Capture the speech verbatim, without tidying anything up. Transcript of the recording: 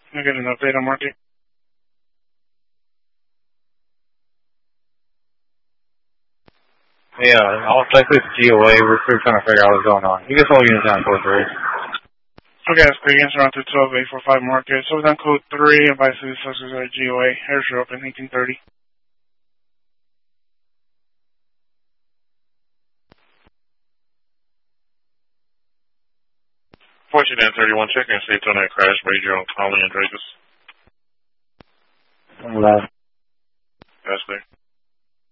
Can I get an update on market? Yeah, all likely it's G O A. We're still trying to figure out what's going on. You can hold units down code three. Okay, that's great. Answer on to twelve eight four five market. So down code three, advice to the suspects at G O A. Airs are open, eighteen thirty. Fortune thirty-one, check and state on that crash, major on Colony and Dreyfus. On the left. That's clear.